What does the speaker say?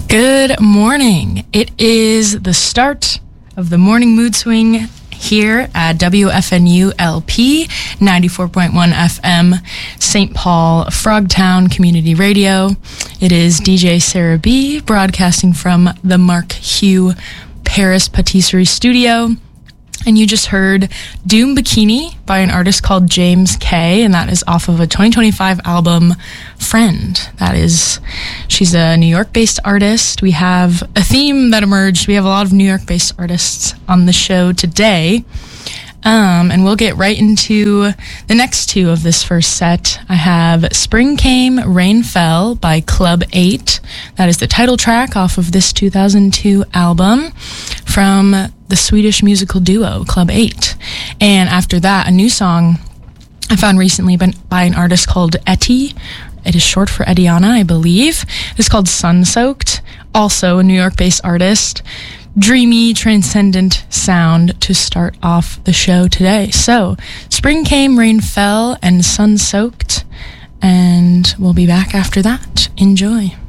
Good morning. It is the start of the morning mood swing here at WFNU LP 94.1 FM, St. Paul, Frogtown Community Radio. It is DJ Sarah B broadcasting from the Mark Hugh Paris Patisserie Studio. And you just heard Doom Bikini by an artist called James K, and that is off of a 2025 album, Friend. She's a New York-based artist. We have a theme that emerged. We have a lot of New York-based artists on the show today. And we'll get right into the next two of this first set. I have Spring Came, Rain Fell by Club 8. That is the title track off of this 2002 album from the Swedish musical duo Club 8. And after that, a new song I found recently by an artist called Etty. It is short for Ediana, I believe. It's called Sun Soaked, also a New York-based artist. Dreamy, transcendent sound to start off the show today. So, Spring Came, Rain Fell, and Sun Soaked, and we'll be back after that. Enjoy.